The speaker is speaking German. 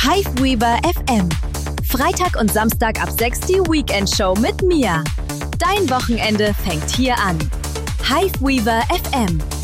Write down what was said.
Hiveweaver FM. Freitag und Samstag ab 6 die Weekend Show mit Mia. Dein Wochenende fängt hier an. Hiveweaver FM.